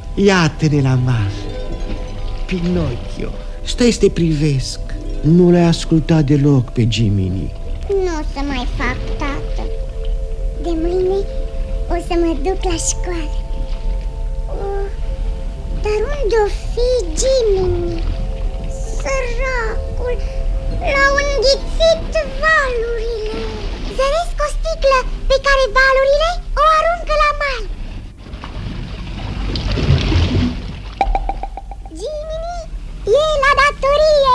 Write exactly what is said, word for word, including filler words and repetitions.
Iată-ne la mare. Pinocchio, stai să te privesc. Nu l-ai ascultat deloc pe Jiminy. Nu o să mai fac, tată. De mâine o să mă duc la școală. Oh, dar unde-o fi Jiminy? Săracul, l-au înghițit valurile. Zăresc o sticlă pe care valurile o aruncă la mal. Jiminy e la datorie.